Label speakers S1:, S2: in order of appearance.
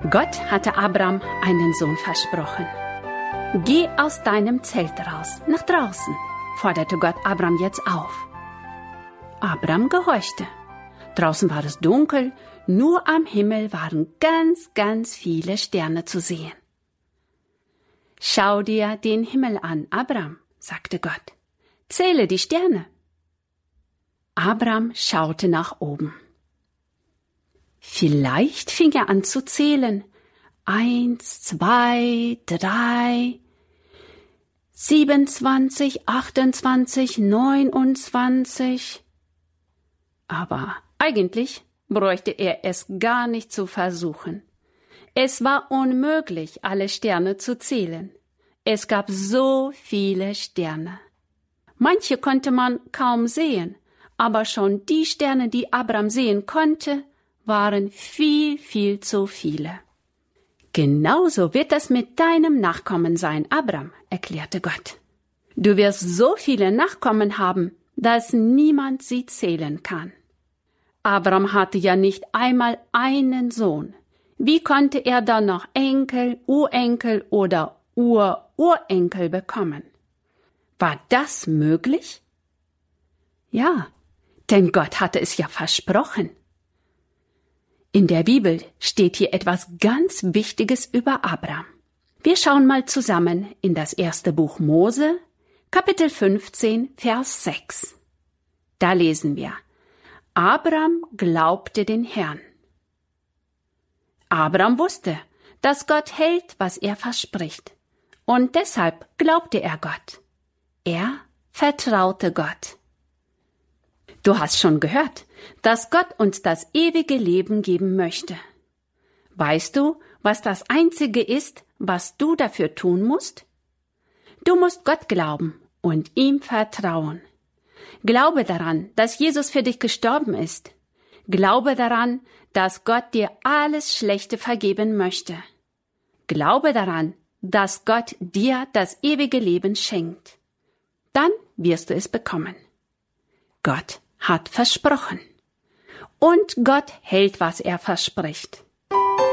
S1: Gott hatte Abram einen Sohn versprochen. Geh aus deinem Zelt raus, nach draußen, forderte Gott Abram jetzt auf. Abram gehorchte. Draußen war es dunkel, nur am Himmel waren ganz, ganz viele Sterne zu sehen. Schau dir den Himmel an, Abram, sagte Gott. Zähle die Sterne. Abram schaute nach oben. Vielleicht fing er an zu zählen. 1, 2, 3, 27, 28, 29. Aber eigentlich bräuchte er es gar nicht zu versuchen. Es war unmöglich, alle Sterne zu zählen. Es gab so viele Sterne. Manche konnte man kaum sehen, aber schon die Sterne, die Abram sehen konnte, waren viel, viel zu viele. Genauso wird es mit deinem Nachkommen sein, Abram, erklärte Gott. Du wirst so viele Nachkommen haben, dass niemand sie zählen kann. Abram hatte ja nicht einmal einen Sohn. Wie konnte er dann noch Enkel, Urenkel oder Ururenkel bekommen? War das möglich? Ja, denn Gott hatte es ja versprochen. In der Bibel steht hier etwas ganz Wichtiges über Abram. Wir schauen mal zusammen in das erste Buch Mose, Kapitel 15, Vers 6. Da lesen wir: Abram glaubte den Herrn. Abram wusste, dass Gott hält, was er verspricht. Und deshalb glaubte er Gott. Er vertraute Gott. Du hast schon gehört, dass Gott uns das ewige Leben geben möchte. Weißt du, was das Einzige ist, was du dafür tun musst? Du musst Gott glauben und ihm vertrauen. Glaube daran, dass Jesus für dich gestorben ist. Glaube daran, dass Gott dir alles Schlechte vergeben möchte. Glaube daran, dass Gott dir das ewige Leben schenkt. Dann wirst du es bekommen. Gott hat versprochen. Und Gott hält, was er verspricht.